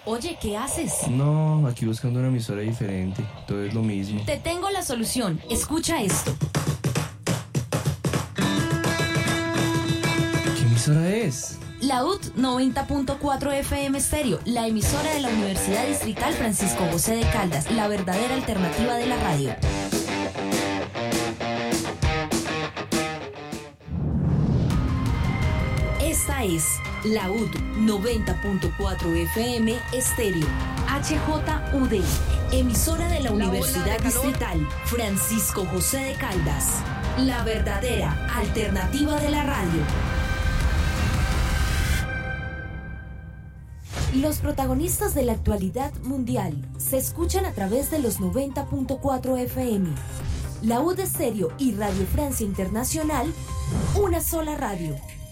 Oye, ¿qué haces? No, aquí buscando una emisora diferente. Todo es lo mismo. Te tengo la solución. Escucha esto. ¿Qué emisora es? La UT 90.4 FM Estéreo, la emisora de la Universidad Distrital Francisco José de Caldas, la verdadera alternativa de la radio. Esta es la UD 90.4 FM Estéreo, HJUD, emisora de la Universidad Distrital Francisco José de Caldas, la verdadera alternativa de la radio. Los protagonistas de la actualidad mundial se escuchan a través de los 90.4 FM. La UD Estéreo y Radio Francia Internacional, una sola radio.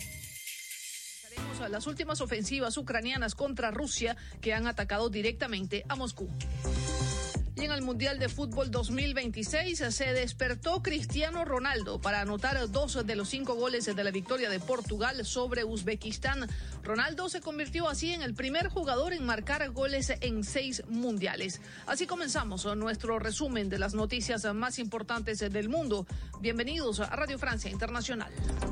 Las últimas ofensivas ucranianas contra Rusia que han atacado directamente a Moscú. Y en el Mundial de Fútbol 2026 se despertó Cristiano Ronaldo para anotar 2 de los 5 goles de la victoria de Portugal sobre Uzbekistán. Ronaldo se convirtió así en el primer jugador en marcar goles en 6 mundiales. Así comenzamos nuestro resumen de las noticias más importantes del mundo. Bienvenidos a Radio Francia Internacional.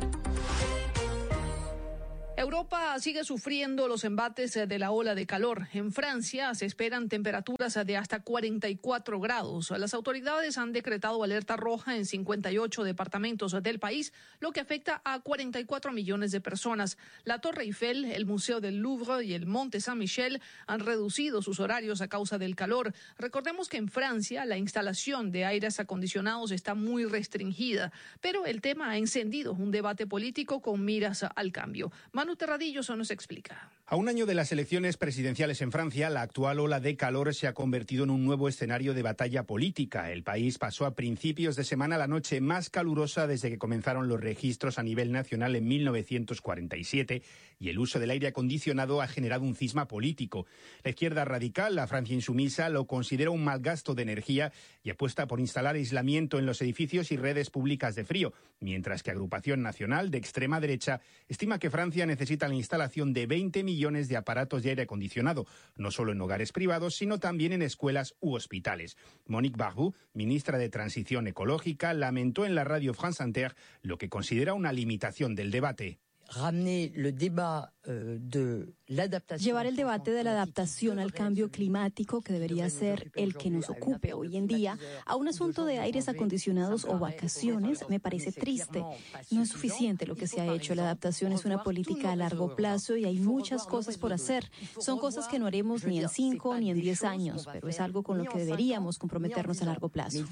Europa sigue sufriendo los embates de la ola de calor. En Francia se esperan temperaturas de hasta 44 grados. Las autoridades han decretado alerta roja en 58 departamentos del país, lo que afecta a 44 millones de personas. La Torre Eiffel, el Museo del Louvre y el Monte Saint-Michel han reducido sus horarios a causa del calor. Recordemos que en Francia la instalación de aires acondicionados está muy restringida, pero el tema ha encendido un debate político con miras al cambio. Manu Terradillo nos explica. A un año de las elecciones presidenciales en Francia, la actual ola de calor se ha convertido en un nuevo escenario de batalla política. El país pasó a principios de semana la noche más calurosa desde que comenzaron los registros a nivel nacional en 1947 y el uso del aire acondicionado ha generado un cisma político. La izquierda radical, la Francia Insumisa, lo considera un mal gasto de energía y apuesta por instalar aislamiento en los edificios y redes públicas de frío, mientras que Agrupación Nacional, de extrema derecha, estima que Francia necesita la instalación de 20 millones de aparatos de aire acondicionado, no solo en hogares privados, sino también en escuelas u hospitales. Monique Barrou, ministra de Transición Ecológica, lamentó en la radio France Inter lo que considera una limitación del debate. Llevar el debate de la adaptación al cambio climático, que debería ser el que nos ocupe hoy en día, a un asunto de aires acondicionados o vacaciones, me parece triste. No es suficiente lo que se ha hecho. La adaptación es una política a largo plazo y hay muchas cosas por hacer. Son cosas que no haremos ni en 5 ni en 10 años, pero es algo con lo que deberíamos comprometernos a largo plazo.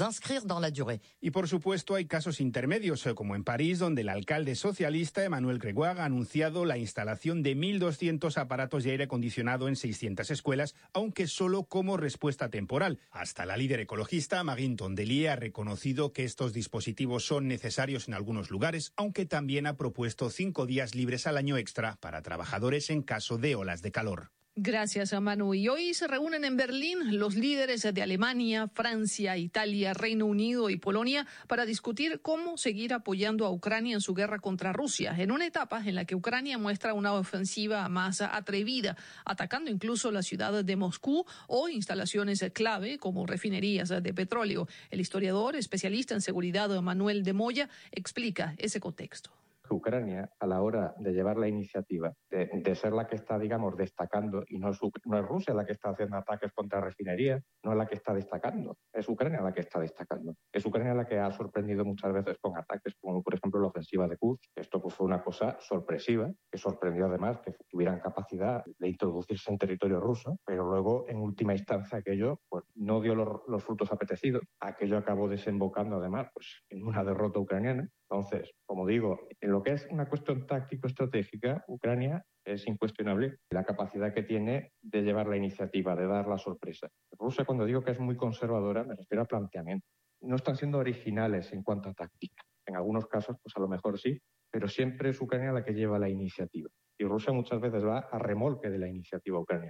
Y por supuesto hay casos intermedios, como en París, donde el alcalde socialista Emmanuel Grégoire ha anunciado la instalación de 1.200 aparatos de aire acondicionado en 600 escuelas, aunque solo como respuesta temporal. Hasta la líder ecologista Marine Tondelier ha reconocido que estos dispositivos son necesarios en algunos lugares, aunque también ha propuesto 5 días libres al año extra para trabajadores en caso de olas de calor. Gracias, Manu. Y hoy se reúnen en Berlín los líderes de Alemania, Francia, Italia, Reino Unido y Polonia para discutir cómo seguir apoyando a Ucrania en su guerra contra Rusia, en una etapa en la que Ucrania muestra una ofensiva más atrevida, atacando incluso la ciudad de Moscú o instalaciones clave como refinerías de petróleo. El historiador, especialista en seguridad Manuel de Moya, explica ese contexto. Ucrania, a la hora de llevar la iniciativa, de ser la que está, digamos, destacando, y no es Rusia la que está haciendo ataques contra refinerías, no es la que está destacando, es Ucrania la que está destacando. Es Ucrania la que ha sorprendido muchas veces con ataques, como por ejemplo la ofensiva de Kursk. Esto pues, fue una cosa sorpresiva, que sorprendió además que tuvieran capacidad de introducirse en territorio ruso, pero luego, en última instancia, aquello pues, no dio los frutos apetecidos. Aquello acabó desembocando además pues, en una derrota ucraniana. Entonces, como digo, en lo que es una cuestión táctico-estratégica, Ucrania es incuestionable la capacidad que tiene de llevar la iniciativa, de dar la sorpresa. Rusia, cuando digo que es muy conservadora, me refiero a planteamiento. No están siendo originales en cuanto a táctica. En algunos casos, pues a lo mejor sí, pero siempre es Ucrania la que lleva la iniciativa. Y Rusia muchas veces va a remolque de la iniciativa ucraniana.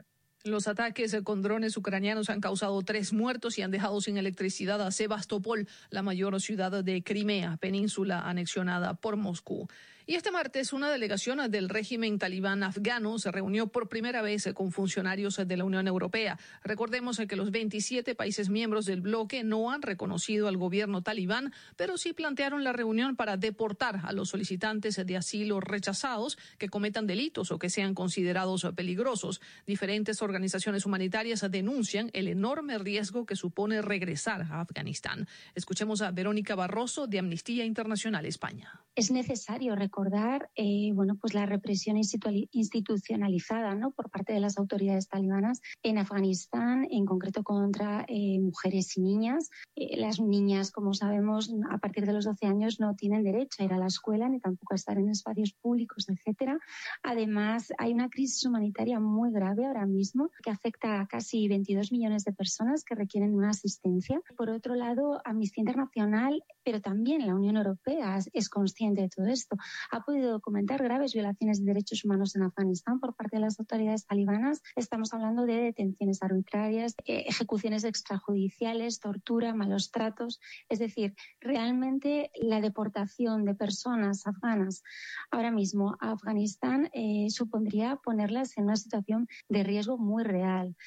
Los ataques con drones ucranianos han causado 3 muertos y han dejado sin electricidad a Sebastopol, la mayor ciudad de Crimea, península anexionada por Moscú. Y este martes, una delegación del régimen talibán afgano se reunió por primera vez con funcionarios de la Unión Europea. Recordemos que los 27 países miembros del bloque no han reconocido al gobierno talibán, pero sí plantearon la reunión para deportar a los solicitantes de asilo rechazados que cometan delitos o que sean considerados peligrosos. Diferentes organizaciones humanitarias denuncian el enorme riesgo que supone regresar a Afganistán. Escuchemos a Verónica Barroso de Amnistía Internacional España. Es necesario recordar pues la represión institucionalizada, ¿no?, por parte de las autoridades talibanas en Afganistán, en concreto contra mujeres y niñas. Las niñas, como sabemos, a partir de los 12 años no tienen derecho a ir a la escuela ni tampoco a estar en espacios públicos, etcétera. Además, hay una crisis humanitaria muy grave ahora mismo que afecta a casi 22 millones de personas que requieren una asistencia. Por otro lado, Amnistía Internacional, pero también la Unión Europea es consciente de todo esto. Ha podido documentar graves violaciones de derechos humanos en Afganistán por parte de las autoridades talibanas. Estamos hablando de detenciones arbitrarias, ejecuciones extrajudiciales, tortura, malos tratos. Es decir, realmente la deportación de personas afganas ahora mismo a Afganistán supondría ponerlas en una situación de riesgo muy real.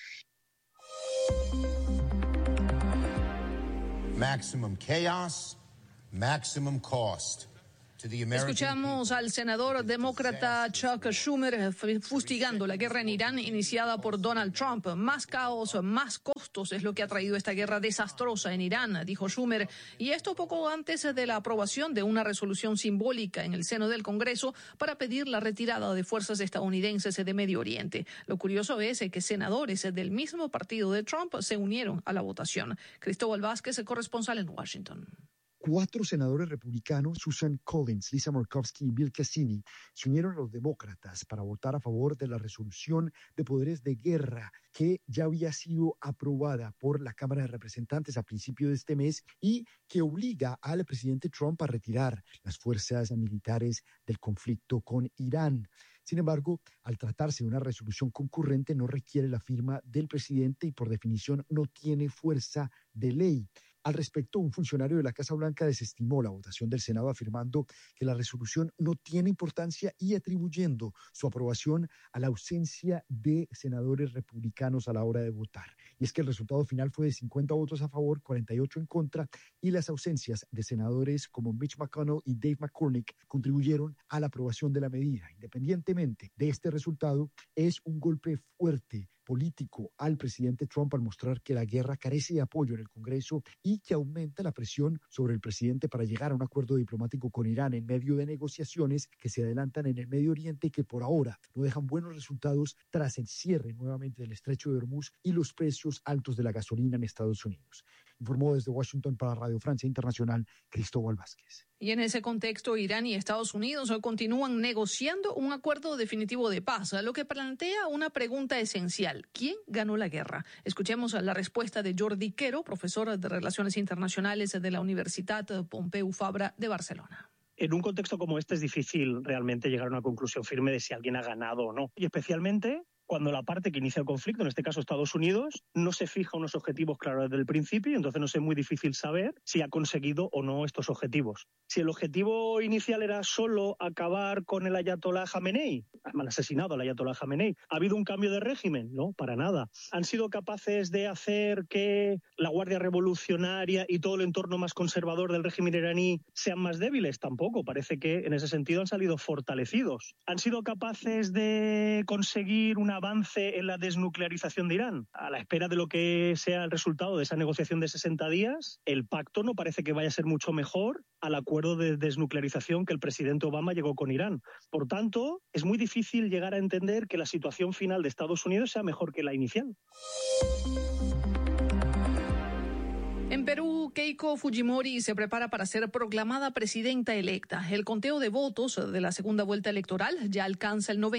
Maximum chaos, maximum cost. Escuchamos al senador demócrata Chuck Schumer fustigando la guerra en Irán iniciada por Donald Trump. Más caos, más costos es lo que ha traído esta guerra desastrosa en Irán, dijo Schumer. Y esto poco antes de la aprobación de una resolución simbólica en el seno del Congreso para pedir la retirada de fuerzas estadounidenses de Medio Oriente. Lo curioso es que senadores del mismo partido de Trump se unieron a la votación. Cristóbal Vázquez, corresponsal en Washington. 4 senadores republicanos, Susan Collins, Lisa Murkowski y Bill Cassini, se unieron a los demócratas para votar a favor de la resolución de poderes de guerra que ya había sido aprobada por la Cámara de Representantes a principio de este mes y que obliga al presidente Trump a retirar las fuerzas militares del conflicto con Irán. Sin embargo, al tratarse de una resolución concurrente, no requiere la firma del presidente y por definición no tiene fuerza de ley. Al respecto, un funcionario de la Casa Blanca desestimó la votación del Senado afirmando que la resolución no tiene importancia y atribuyendo su aprobación a la ausencia de senadores republicanos a la hora de votar. Y es que el resultado final fue de 50 votos a favor, 48 en contra y las ausencias de senadores como Mitch McConnell y Dave McCormick contribuyeron a la aprobación de la medida. Independientemente de este resultado, es un golpe fuerte político al presidente Trump al mostrar que la guerra carece de apoyo en el Congreso y que aumenta la presión sobre el presidente para llegar a un acuerdo diplomático con Irán en medio de negociaciones que se adelantan en el Medio Oriente y que por ahora no dejan buenos resultados tras el cierre nuevamente del Estrecho de Hormuz y los precios altos de la gasolina en Estados Unidos. Informó desde Washington para Radio Francia Internacional, Cristóbal Vázquez. Y en ese contexto, Irán y Estados Unidos continúan negociando un acuerdo definitivo de paz, lo que plantea una pregunta esencial. ¿Quién ganó la guerra? Escuchemos la respuesta de Jordi Quero, profesor de Relaciones Internacionales de la Universitat Pompeu Fabra de Barcelona. En un contexto como este es difícil realmente llegar a una conclusión firme de si alguien ha ganado o no. Y especialmente cuando la parte que inicia el conflicto, en este caso Estados Unidos, no se fija unos objetivos claros desde el principio, entonces nos es muy difícil saber si ha conseguido o no estos objetivos. Si el objetivo inicial era solo acabar con el ayatolá Jamenei, han asesinado al ayatolá Jamenei, ¿ha habido un cambio de régimen? No, para nada. ¿Han sido capaces de hacer que la Guardia Revolucionaria y todo el entorno más conservador del régimen iraní sean más débiles? Tampoco. Parece que en ese sentido han salido fortalecidos. ¿Han sido capaces de conseguir una avance en la desnuclearización de Irán? A la espera de lo que sea el resultado de esa negociación de 60 días, el pacto no parece que vaya a ser mucho mejor al acuerdo de desnuclearización que el presidente Obama llegó con Irán. Por tanto, es muy difícil llegar a entender que la situación final de Estados Unidos sea mejor que la inicial. En Perú, Keiko Fujimori se prepara para ser proclamada presidenta electa. El conteo de votos de la segunda vuelta electoral ya alcanza el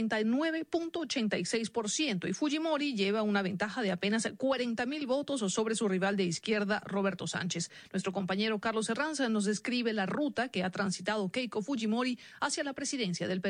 99.86% y Fujimori lleva una ventaja de apenas 40.000 votos sobre su rival de izquierda, Roberto Sánchez. Nuestro compañero Carlos Herranza nos describe la ruta que ha transitado Keiko Fujimori hacia la presidencia del Perú.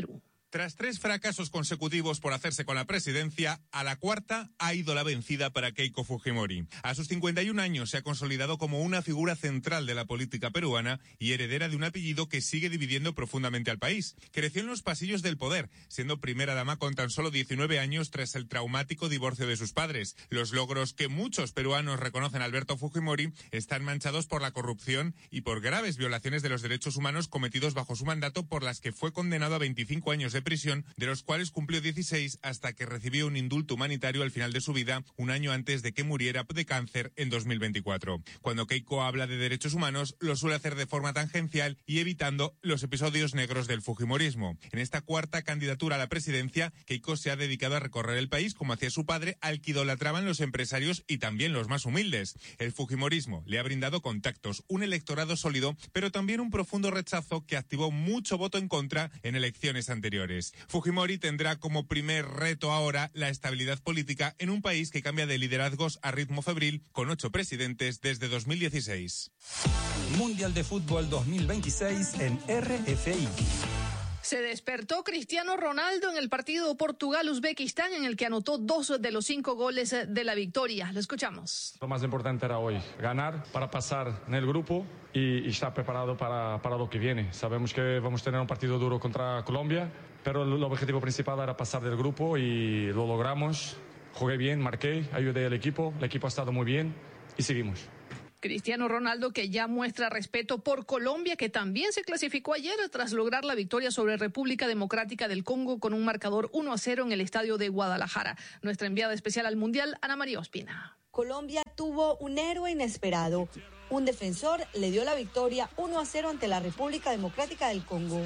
Tras 3 fracasos consecutivos por hacerse con la presidencia, a la cuarta ha ido la vencida para Keiko Fujimori. A sus 51 años se ha consolidado como una figura central de la política peruana y heredera de un apellido que sigue dividiendo profundamente al país. Creció en los pasillos del poder, siendo primera dama con tan solo 19 años tras el traumático divorcio de sus padres. Los logros que muchos peruanos reconocen a Alberto Fujimori están manchados por la corrupción y por graves violaciones de los derechos humanos cometidos bajo su mandato, por las que fue condenado a 25 años de prisión, de los cuales cumplió 16 hasta que recibió un indulto humanitario al final de su vida, un año antes de que muriera de cáncer en 2024. Cuando Keiko habla de derechos humanos, lo suele hacer de forma tangencial y evitando los episodios negros del fujimorismo. En esta cuarta candidatura a la presidencia, Keiko se ha dedicado a recorrer el país como hacía su padre, al que idolatraban los empresarios y también los más humildes. El fujimorismo le ha brindado contactos, un electorado sólido, pero también un profundo rechazo que activó mucho voto en contra en elecciones anteriores. Fujimori tendrá como primer reto ahora la estabilidad política en un país que cambia de liderazgos a ritmo febril, con 8 presidentes desde 2016. Mundial de Fútbol 2026 en RFI. Se despertó Cristiano Ronaldo en el partido Portugal-Uzbekistán, en el que anotó 2 de los 5 goles de la victoria. Lo escuchamos. Lo más importante era hoy ganar para pasar en el grupo y estar preparado para lo que viene. Sabemos que vamos a tener un partido duro contra Colombia, pero el objetivo principal era pasar del grupo y lo logramos. Jugué bien, marqué, ayudé al equipo, el equipo ha estado muy bien y seguimos. Cristiano Ronaldo, que ya muestra respeto por Colombia, que también se clasificó ayer tras lograr la victoria sobre República Democrática del Congo con un marcador 1-0 en el estadio de Guadalajara. Nuestra enviada especial al Mundial, Ana María Ospina. Colombia tuvo un héroe inesperado. Un defensor le dio la victoria 1-0 ante la República Democrática del Congo.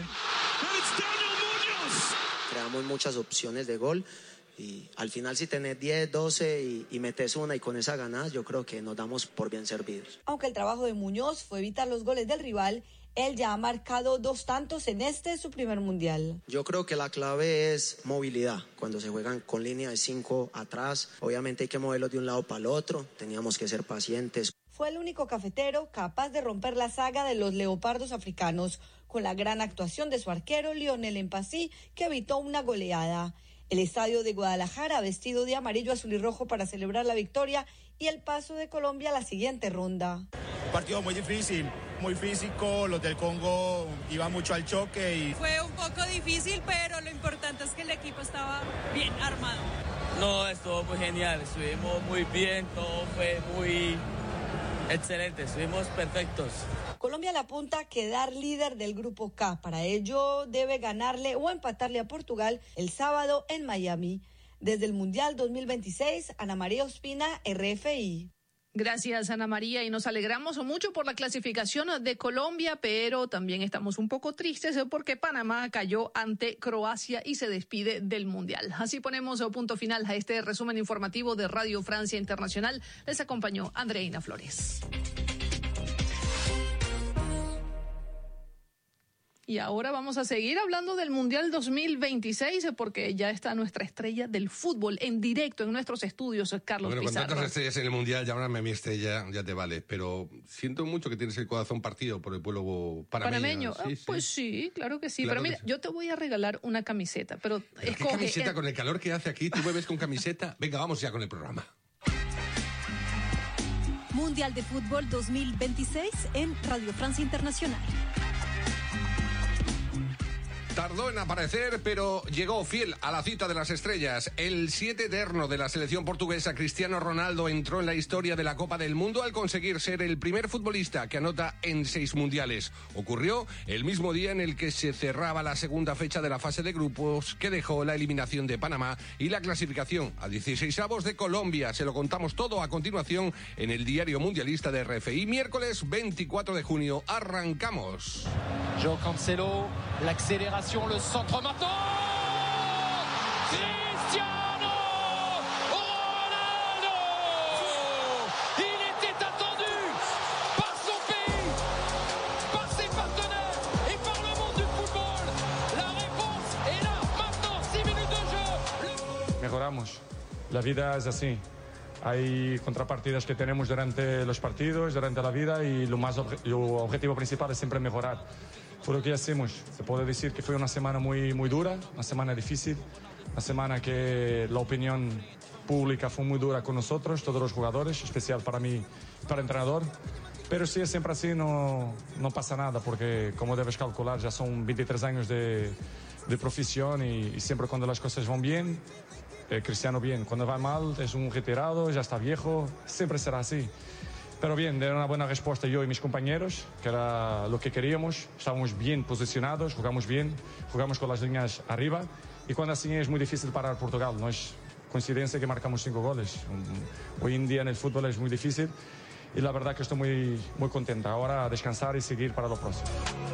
Creamos muchas opciones de gol. Y al final, si tenés 10, 12 y metes una y con esa ganás, yo creo que nos damos por bien servidos. Aunque el trabajo de Muñoz fue evitar los goles del rival, él ya ha marcado 2 tantos en su primer mundial. Yo creo que la clave es movilidad. Cuando se juegan con línea de 5 atrás, obviamente hay que moverlos de un lado para el otro. Teníamos que ser pacientes. Fue el único cafetero capaz de romper la saga de los leopardos africanos, con la gran actuación de su arquero Lionel Mpassi, que evitó una goleada. El estadio de Guadalajara vestido de amarillo, azul y rojo para celebrar la victoria y el paso de Colombia a la siguiente ronda. Partido muy difícil, muy físico, los del Congo iban mucho al choque. Y fue un poco difícil, pero lo importante es que el equipo estaba bien armado. No, estuvo muy genial, estuvimos muy bien, todo fue muy excelente, estuvimos perfectos. Colombia le apunta a quedar líder del Grupo K. Para ello debe ganarle o empatarle a Portugal el sábado en Miami. Desde el Mundial 2026, Ana María Ospina, RFI. Gracias, Ana María, y nos alegramos mucho por la clasificación de Colombia, pero también estamos un poco tristes porque Panamá cayó ante Croacia y se despide del Mundial. Así ponemos punto final a este resumen informativo de Radio Francia Internacional. Les acompañó Andreina Flores. Y ahora vamos a seguir hablando del Mundial 2026 porque ya está nuestra estrella del fútbol en directo en nuestros estudios, Carlos Pizarro. Bueno, con tantas estrellas en el Mundial, llámame a mi estrella, ya te vale. Pero siento mucho que tienes el corazón partido por el pueblo panameño. Sí, pues sí, claro que sí. Claro, pero mira, yo te voy a regalar una camiseta. ¿Pero ¿qué camiseta? Con el calor que hace aquí, tú me ves con camiseta. Venga, vamos ya con el programa. Mundial de Fútbol 2026 en Radio Francia Internacional. Tardó en aparecer, pero llegó fiel a la cita de las estrellas. El 7 eterno de la selección portuguesa, Cristiano Ronaldo, entró en la historia de la Copa del Mundo al conseguir ser el primer futbolista que anota en 6 mundiales. Ocurrió el mismo día en el que se cerraba la segunda fecha de la fase de grupos, que dejó la eliminación de Panamá y la clasificación a 16avos de Colombia. Se lo contamos todo a continuación en el Diario Mundialista de RFI. Miércoles 24 de junio. Arrancamos. João Cancelo, l'accélération, le centre maintenant. Cristiano Ronaldo. Il était attendu par son pays, par ses partenaires et par le monde du fútbol. La réponse est là, maintenant, 6 minutes de jeu. Mejoramos. La vida es así. Hay contrapartidas que tenemos durante los partidos, durante la vida, y lo objetivo principal es siempre mejorar. fue lo que hacemos. Se puede decir que fue una semana muy, muy dura, una semana difícil, una semana que la opinión pública fue muy dura con nosotros, todos los jugadores, especial para mí, para el entrenador. Pero si es siempre así, no pasa nada, porque como debes calcular, ya son 23 años de profesión y siempre cuando las cosas van bien, Cristiano bien. Cuando va mal, es un retirado, ya está viejo, siempre será así. Pero bien, de una buena respuesta yo y mis compañeros, que era lo que queríamos. Estábamos bien posicionados, jugamos bien, jugamos con las líneas arriba. Y cuando así es muy difícil parar Portugal, no es coincidencia que marcamos 5 goles. Hoy en día en el fútbol es muy difícil y la verdad que estoy muy, muy contenta. Ahora a descansar y seguir para lo próximo.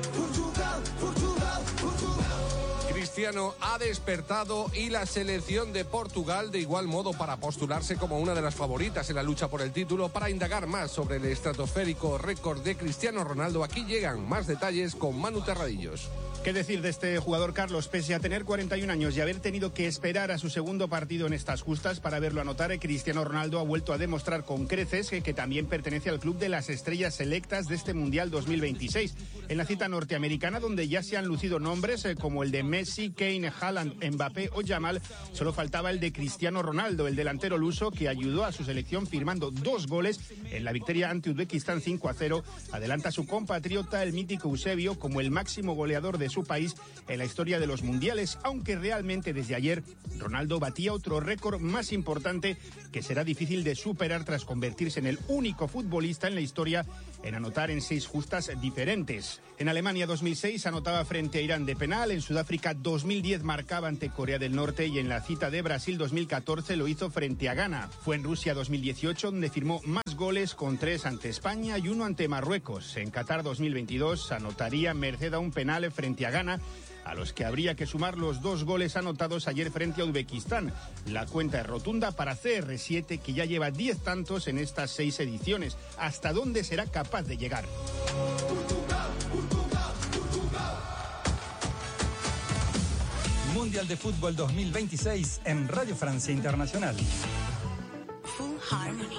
Cristiano ha despertado y la selección de Portugal de igual modo para postularse como una de las favoritas en la lucha por el título. Para indagar más sobre el estratosférico récord de Cristiano Ronaldo, aquí llegan más detalles con Manu Terradillos. ¿Qué decir de este jugador, Carlos? Pese a tener 41 años y haber tenido que esperar a su segundo partido en estas justas para verlo anotar, Cristiano Ronaldo ha vuelto a demostrar con creces que también pertenece al club de las estrellas selectas de este Mundial 2026. En la cita norteamericana, donde ya se han lucido nombres como el de Messi, Kane, Haaland, Mbappé o Yamal, solo faltaba el de Cristiano Ronaldo, el delantero luso que ayudó a su selección firmando 2 goles en la victoria ante Uzbekistán 5-0. Adelanta a su compatriota, el mítico Eusebio, como el máximo goleador de su país en la historia de los mundiales, aunque realmente desde ayer Ronaldo batía otro récord más importante que será difícil de superar tras convertirse en el único futbolista en la historia en anotar en 6 justas diferentes. En Alemania 2006 anotaba frente a Irán de penal, en Sudáfrica 2010 marcaba ante Corea del Norte y en la cita de Brasil 2014 lo hizo frente a Ghana. Fue en Rusia 2018 donde firmó más goles con 3 ante España y 1 ante Marruecos. En Qatar 2022 anotaría merced a un penal frente a Ghana, a los que habría que sumar los 2 goles anotados ayer frente a Uzbekistán. La cuenta es rotunda para CR7, que ya lleva 10 tantos en estas 6 ediciones. ¿Hasta dónde será capaz de llegar? Mundial de Fútbol 2026 en Radio Francia Internacional. Full Harmony.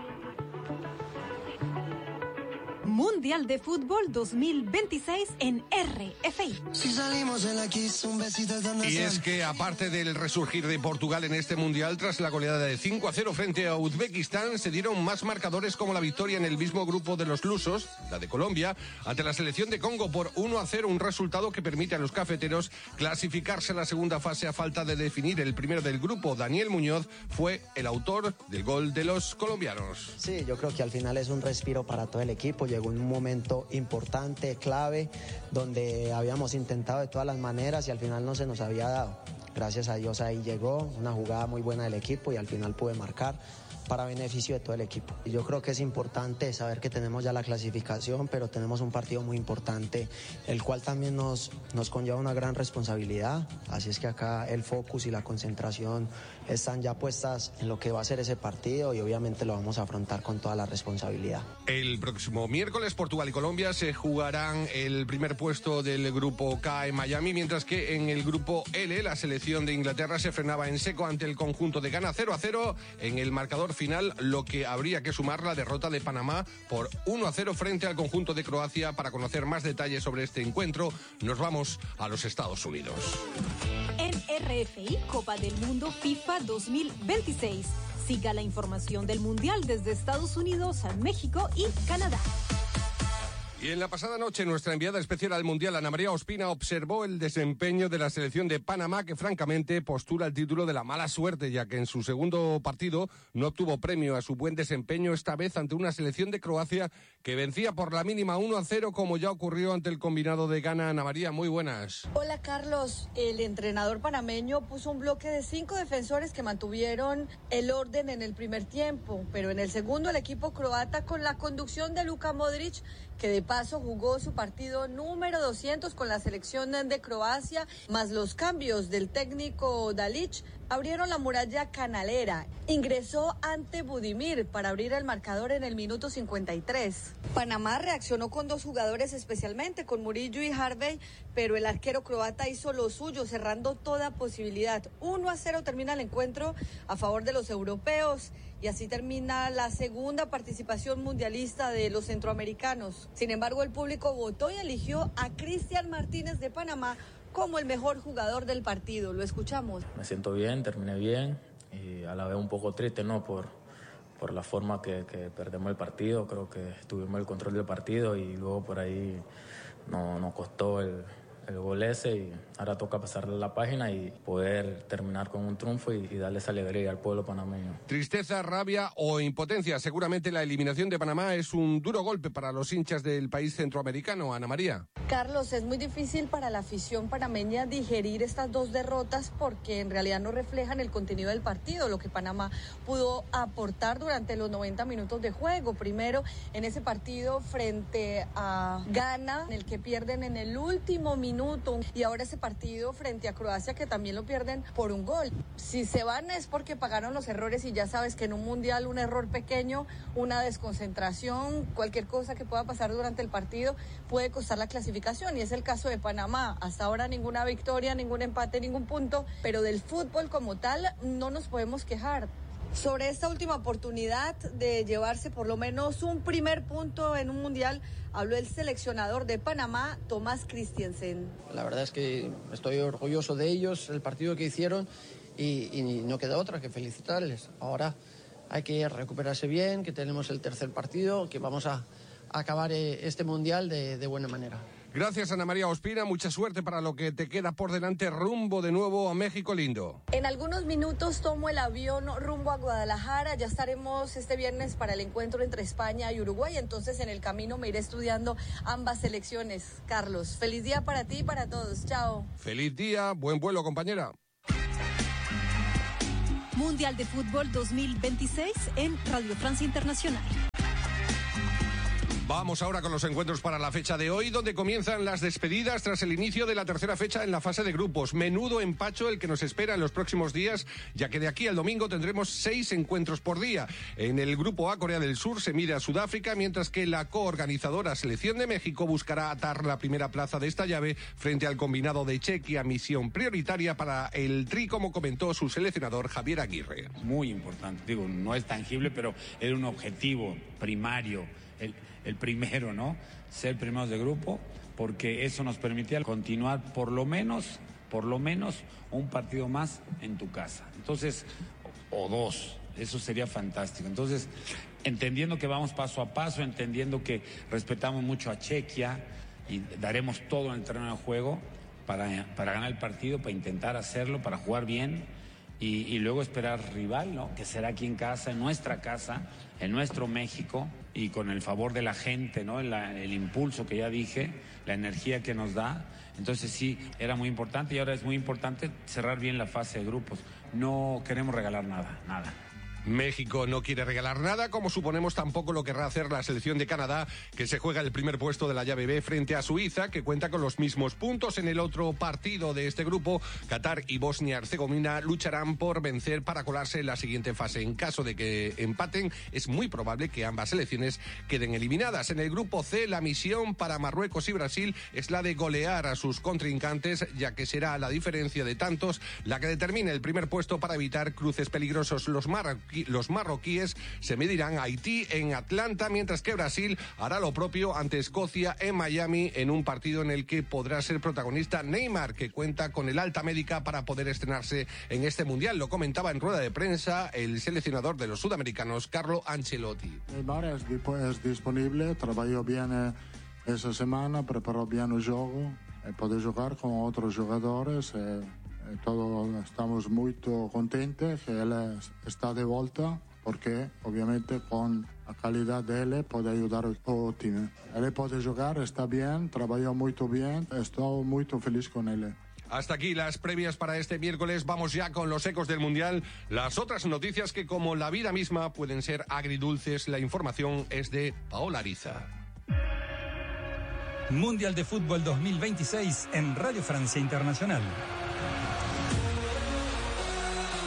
Mundial de Fútbol 2026 en RFI. Si salimos en la Kiss, un besito y es que aparte del resurgir de Portugal en este Mundial tras la goleada de 5-0 frente a Uzbekistán, se dieron más marcadores como la victoria en el mismo grupo de los lusos, la de Colombia, ante la selección de Congo por 1-0, un resultado que permite a los cafeteros clasificarse a la segunda fase a falta de definir el primero del grupo. Daniel Muñoz fue el autor del gol de los colombianos. Sí, yo creo que al final es un respiro para todo el equipo. Llegó en un momento importante, clave, donde habíamos intentado de todas las maneras y al final no se nos había dado. Gracias a Dios ahí llegó, una jugada muy buena del equipo y al final pude marcar para beneficio de todo el equipo. Y yo creo que es importante saber que tenemos ya la clasificación, pero tenemos un partido muy importante, el cual también nos conlleva una gran responsabilidad. Así es que acá el focus y la concentración están ya puestas en lo que va a ser ese partido y obviamente lo vamos a afrontar con toda la responsabilidad. El próximo miércoles Portugal y Colombia se jugarán el primer puesto del grupo K en Miami, mientras que en el grupo L la selección de Inglaterra se frenaba en seco ante el conjunto de Ghana 0-0 en el marcador final, lo que habría que sumar la derrota de Panamá por 1-0 frente al conjunto de Croacia. Para conocer más detalles sobre este encuentro, nos vamos a los Estados Unidos. En RFI, Copa del Mundo FIFA 2026. Siga la información del Mundial desde Estados Unidos, México y Canadá. Y en la pasada noche, nuestra enviada especial al Mundial, Ana María Ospina, observó el desempeño de la selección de Panamá, que francamente postula el título de la mala suerte, ya que en su segundo partido no obtuvo premio a su buen desempeño, esta vez ante una selección de Croacia que vencía por la mínima 1-0, como ya ocurrió ante el combinado de Ghana. Ana María, muy buenas. Hola, Carlos. El entrenador panameño puso un bloque de 5 defensores que mantuvieron el orden en el primer tiempo, pero en el segundo el equipo croata, con la conducción de Luka Modric, que de paso jugó su partido número 200 con la selección de Croacia, más los cambios del técnico Dalic, Abrieron la muralla canalera. Ingresó ante Budimir para abrir el marcador en el minuto 53. Panamá reaccionó con 2 jugadores especialmente, con Murillo y Harvey, pero el arquero croata hizo lo suyo, cerrando toda posibilidad. 1-0 termina el encuentro a favor de los europeos. Y así termina la segunda participación mundialista de los centroamericanos. Sin embargo, el público votó y eligió a Cristian Martínez de Panamá como el mejor jugador del partido. Lo escuchamos. Me siento bien, terminé bien y a la vez un poco triste, ¿no? Por la forma que perdemos el partido. Creo que tuvimos el control del partido y luego por ahí nos costó el gol ese, y ahora toca pasarle la página y poder terminar con un triunfo y darle esa alegría al pueblo panameño. Tristeza, rabia o impotencia. Seguramente la eliminación de Panamá es un duro golpe para los hinchas del país centroamericano. Ana María. Carlos, es muy difícil para la afición panameña digerir estas 2 derrotas porque en realidad no reflejan el contenido del partido, lo que Panamá pudo aportar durante los 90 minutos de juego. Primero, en ese partido frente a Ghana, en el que pierden en el último minuto, y ahora ese partido frente a Croacia, que también lo pierden por un gol. Si se van es porque pagaron los errores, y ya sabes que en un mundial un error pequeño, una desconcentración, cualquier cosa que pueda pasar durante el partido puede costar la clasificación, y es el caso de Panamá. Hasta ahora ninguna victoria, ningún empate, ningún punto, pero del fútbol como tal no nos podemos quejar. Sobre esta última oportunidad de llevarse por lo menos un primer punto en un mundial, habló el seleccionador de Panamá, Tomás Christiansen. La verdad es que estoy orgulloso de ellos, el partido que hicieron, y no queda otra que felicitarles. Ahora hay que recuperarse bien, que tenemos el tercer partido, que vamos a acabar este mundial de buena manera. Gracias, Ana María Ospina. Mucha suerte para lo que te queda por delante, rumbo de nuevo a México lindo. En algunos minutos tomo el avión rumbo a Guadalajara. Ya estaremos este viernes para el encuentro entre España y Uruguay. Entonces, en el camino me iré estudiando ambas selecciones. Carlos, feliz día para ti y para todos. Chao. Feliz día, buen vuelo, compañera. Mundial de Fútbol 2026 en Radio Francia Internacional. Vamos ahora con los encuentros para la fecha de hoy, donde comienzan las despedidas tras el inicio de la tercera fecha en la fase de grupos. Menudo empacho el que nos espera en los próximos días, ya que de aquí al domingo tendremos 6 encuentros por día. En el grupo A, Corea del Sur se mide a Sudáfrica, mientras que la coorganizadora Selección de México buscará atar la primera plaza de esta llave frente al combinado de Chequia, misión prioritaria para el Tri, como comentó su seleccionador Javier Aguirre. Muy importante, digo, no es tangible, pero era un objetivo primario, el primero, ¿no? Ser primeros de grupo, porque eso nos permitía continuar por lo menos un partido más en tu casa. Entonces, o 2, eso sería fantástico. Entonces, entendiendo que vamos paso a paso, entendiendo que respetamos mucho a Chequia y daremos todo en el terreno de juego para ganar el partido, para intentar hacerlo, para jugar bien y luego esperar rival, ¿no? Que será aquí en casa, en nuestra casa, en nuestro México, y con el favor de la gente, ¿no? El impulso que ya dije, la energía que nos da. Entonces sí, era muy importante, y ahora es muy importante cerrar bien la fase de grupos. No queremos regalar nada. México no quiere regalar nada, como suponemos tampoco lo querrá hacer la selección de Canadá, que se juega el primer puesto de la llave B frente a Suiza, que cuenta con los mismos puntos. En el otro partido de este grupo, Qatar y Bosnia-Herzegovina lucharán por vencer para colarse en la siguiente fase. En caso de que empaten, es muy probable que ambas selecciones queden eliminadas. En el grupo C, la misión para Marruecos y Brasil es la de golear a sus contrincantes, ya que será la diferencia de tantos la que determine el primer puesto para evitar cruces peligrosos. Los marroquíes se medirán a Haití en Atlanta, mientras que Brasil hará lo propio ante Escocia en Miami, en un partido en el que podrá ser protagonista Neymar, que cuenta con el alta médica para poder estrenarse en este mundial. Lo comentaba en rueda de prensa el seleccionador de los sudamericanos, Carlo Ancelotti. Neymar es disponible, trabajó bien esa semana, preparó bien el juego, puede jugar con otros jugadores. Todos estamos muy contentos que él está de vuelta, porque obviamente con la calidad de él puede ayudar al team. Él puede jugar, está bien, trabajó muy bien, estoy muy feliz con él. Hasta aquí las previas para este miércoles. Vamos ya con los ecos del Mundial. Las otras noticias que, como la vida misma, pueden ser agridulces. La información es de Paola Ariza. Mundial de Fútbol 2026 en Radio Francia Internacional.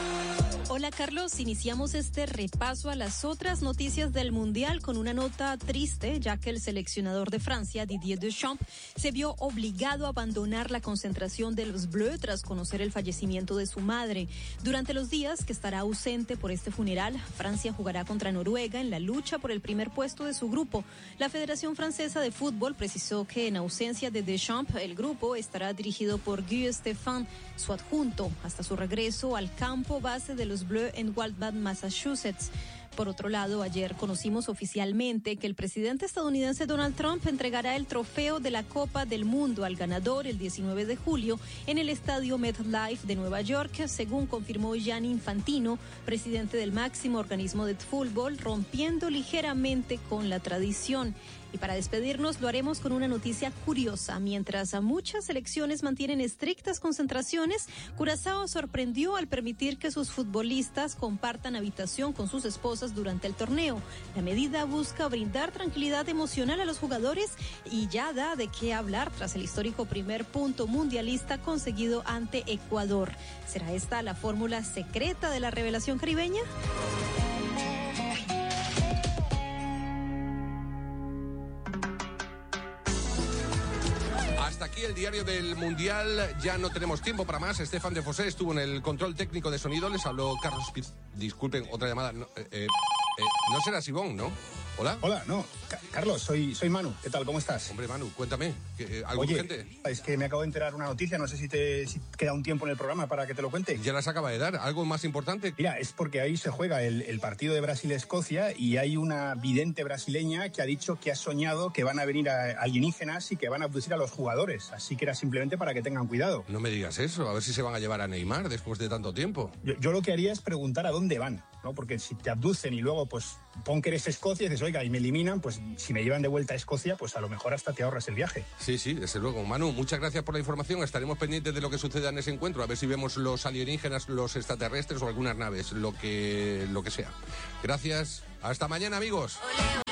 Hola Carlos, iniciamos este repaso a las otras noticias del Mundial con una nota triste, ya que el seleccionador de Francia, Didier Deschamps, se vio obligado a abandonar la concentración de los Bleus tras conocer el fallecimiento de su madre. Durante los días que estará ausente por este funeral, Francia jugará contra Noruega en la lucha por el primer puesto de su grupo. La Federación Francesa de Fútbol precisó que en ausencia de Deschamps, el grupo estará dirigido por Guy Stéphane, su adjunto, hasta su regreso al campo base de los Bleus en Waltham, Massachusetts. Por otro lado, ayer conocimos oficialmente que el presidente estadounidense Donald Trump entregará el trofeo de la Copa del Mundo al ganador el 19 de julio en el estadio MetLife de Nueva York, según confirmó Gianni Infantino, presidente del máximo organismo de fútbol, rompiendo ligeramente con la tradición. Y para despedirnos lo haremos con una noticia curiosa. Mientras muchas selecciones mantienen estrictas concentraciones, Curazao sorprendió al permitir que sus futbolistas compartan habitación con sus esposas durante el torneo. La medida busca brindar tranquilidad emocional a los jugadores y ya da de qué hablar tras el histórico primer punto mundialista conseguido ante Ecuador. ¿Será esta la fórmula secreta de la revelación caribeña? Hasta aquí el diario del Mundial, ya no tenemos tiempo para más. Estefan de Fossé estuvo en el control técnico de sonido, les habló Carlos Piz. Disculpen, otra llamada. No será Sibón, ¿no? ¿Hola? Hola, no. Carlos, soy Manu. ¿Qué tal? ¿Cómo estás? Hombre, Manu, cuéntame. ¿Algo urgente? Es que me acabo de enterar una noticia. No sé si queda un tiempo en el programa para que te lo cuente. Ya las acaba de dar. ¿Algo más importante? Mira, es porque ahí se juega el partido de Brasil-Escocia y hay una vidente brasileña que ha dicho que ha soñado que van a venir alienígenas y que van a abducir a los jugadores. Así que era simplemente para que tengan cuidado. No me digas eso. A ver si se van a llevar a Neymar después de tanto tiempo. Yo lo que haría es preguntar a dónde van, ¿no? Porque si te abducen y luego, pues, pon que eres Escocia y dices, oiga, y me eliminan, pues si me llevan de vuelta a Escocia, pues a lo mejor hasta te ahorras el viaje. Sí, desde luego. Manu, muchas gracias por la información. Estaremos pendientes de lo que suceda en ese encuentro, a ver si vemos los alienígenas, los extraterrestres o algunas naves, lo que sea. Gracias. Hasta mañana, amigos.